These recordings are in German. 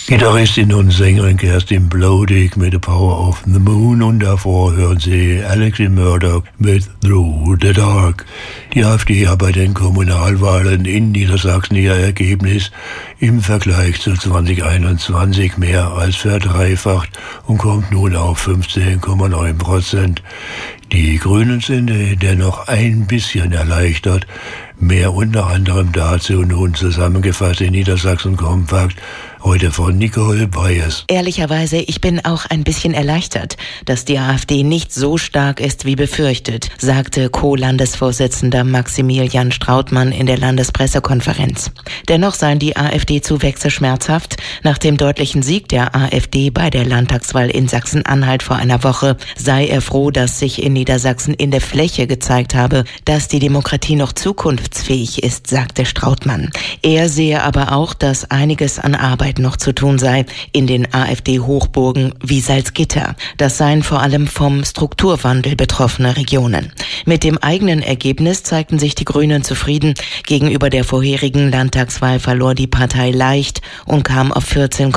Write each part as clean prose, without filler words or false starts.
Gitarristin und Sängerin Kerstin Blodig mit The Power of the Moon und davor hören Sie Alexei Murdoch mit Through the Dark. Die AfD hat bei den Kommunalwahlen in Niedersachsen ihr Ergebnis im Vergleich zu 2021 mehr als verdreifacht und kommt nun auf 15,9%. Die Grünen sind dennoch ein bisschen erleichtert. Mehr unter anderem dazu nun zusammengefasst in Niedersachsen Kompakt, heute von Nicole Bayes. Ehrlicherweise, ich bin auch ein bisschen erleichtert, dass die AfD nicht so stark ist wie befürchtet, sagte Co-Landesvorsitzender Maximilian Strautmann in der Landespressekonferenz. Dennoch seien die AfD-Zuwächse schmerzhaft. Nach dem deutlichen Sieg der AfD bei der Landtagswahl in Sachsen-Anhalt vor einer Woche sei er froh, dass sich in Niedersachsen in der Fläche gezeigt habe, dass die Demokratie noch zukunftsfähig ist, sagte Strautmann. Er sehe aber auch, dass einiges an Arbeit noch zu tun sei in den AfD-Hochburgen wie Salzgitter. Das seien vor allem vom Strukturwandel betroffene Regionen. Mit dem eigenen Ergebnis zeigten sich die Grünen zufrieden. Gegenüber der vorherigen Landtagswahl verlor die Partei leicht und kam auf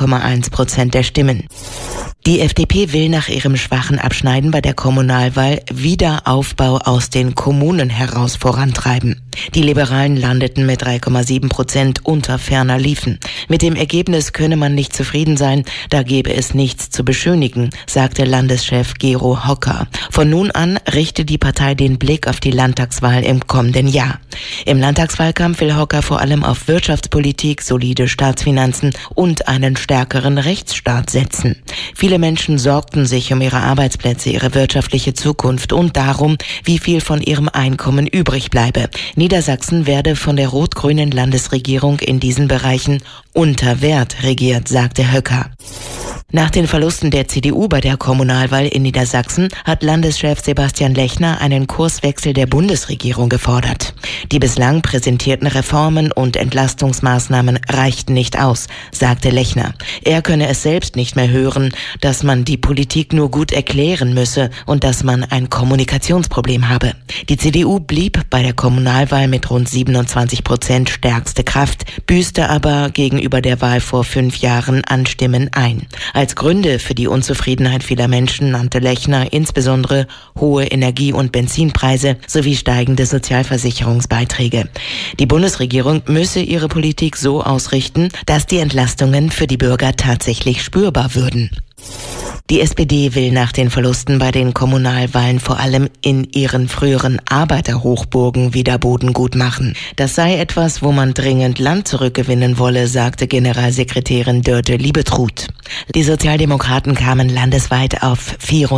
14,1% der Stimmen. Die FDP will nach ihrem schwachen Abschneiden bei der Kommunalwahl Wiederaufbau aus den Kommunen heraus vorantreiben. Die Liberalen landeten mit 3,7% unter ferner liefen. Mit dem Ergebnis könne man nicht zufrieden sein, da gebe es nichts zu beschönigen, sagte Landeschef Gero Hocker. Von nun an richte die Partei den Blick auf die Landtagswahl im kommenden Jahr. Im Landtagswahlkampf will Hocker vor allem auf Wirtschaftspolitik, solide Staatsfinanzen und einen stärkeren Rechtsstaat setzen. Viele Menschen sorgten sich um ihre Arbeitsplätze, ihre wirtschaftliche Zukunft und darum, wie viel von ihrem Einkommen übrig bleibe. Niedersachsen werde von der rot-grünen Landesregierung in diesen Bereichen unter Wert regiert, sagte Höcker. Nach den Verlusten der CDU bei der Kommunalwahl in Niedersachsen hat Landeschef Sebastian Lechner einen Kurswechsel der Bundesregierung gefordert. Die bislang präsentierten Reformen und Entlastungsmaßnahmen reichten nicht aus, sagte Lechner. Er könne es selbst nicht mehr hören, dass man die Politik nur gut erklären müsse und dass man ein Kommunikationsproblem habe. Die CDU blieb bei der Kommunalwahl mit rund 27% stärkste Kraft, büßte aber gegenüber der Wahl vor 5 Jahren an Stimmen ein. Als Gründe für die Unzufriedenheit vieler Menschen nannte Lechner insbesondere hohe Energie- und Benzinpreise sowie steigende Sozialversicherungsbeiträge. Die Bundesregierung müsse ihre Politik so ausrichten, dass die Entlastungen für die Bürger tatsächlich spürbar würden. Die SPD will nach den Verlusten bei den Kommunalwahlen vor allem in ihren früheren Arbeiterhochburgen wieder Boden gut machen. Das sei etwas, wo man dringend Land zurückgewinnen wolle, sagte Generalsekretärin Dörte Liebetrud. Die Sozialdemokraten kamen landesweit auf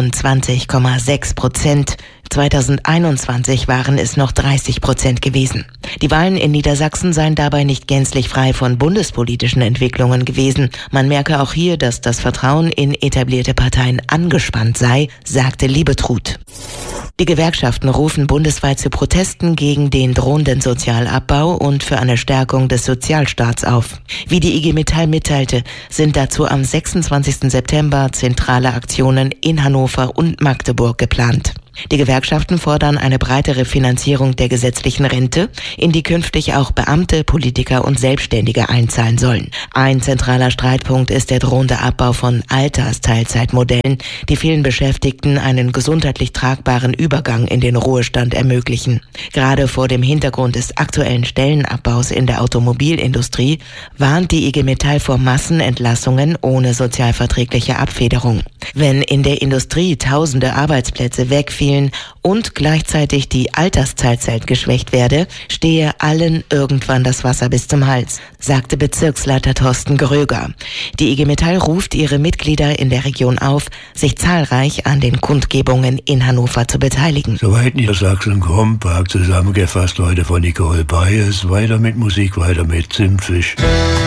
24,6%. 2021 waren es noch 30% gewesen. Die Wahlen in Niedersachsen seien dabei nicht gänzlich frei von bundespolitischen Entwicklungen gewesen. Man merke auch hier, dass das Vertrauen in etablierte Parteien angespannt sei, sagte Liebetrud. Die Gewerkschaften rufen bundesweit zu Protesten gegen den drohenden Sozialabbau und für eine Stärkung des Sozialstaats auf. Wie die IG Metall mitteilte, sind dazu am 26. September zentrale Aktionen in Hannover und Magdeburg geplant. Die Gewerkschaften fordern eine breitere Finanzierung der gesetzlichen Rente, in die künftig auch Beamte, Politiker und Selbstständige einzahlen sollen. Ein zentraler Streitpunkt ist der drohende Abbau von Altersteilzeitmodellen, die vielen Beschäftigten einen gesundheitlich tragbaren Übergang in den Ruhestand ermöglichen. Gerade vor dem Hintergrund des aktuellen Stellenabbaus in der Automobilindustrie warnt die IG Metall vor Massenentlassungen ohne sozialverträgliche Abfederung. Wenn in der Industrie tausende Arbeitsplätze wegfielen und gleichzeitig die Altersteilzeit geschwächt werde, stehe allen irgendwann das Wasser bis zum Hals, sagte Bezirksleiter Thorsten Gröger. Die IG Metall ruft ihre Mitglieder in der Region auf, sich zahlreich an den Kundgebungen in Hannover zu beteiligen. Soweit Niedersachsen Kompakt, zusammengefasst heute von Nicole Bayes. Weiter mit Musik, weiter mit Zimtfisch.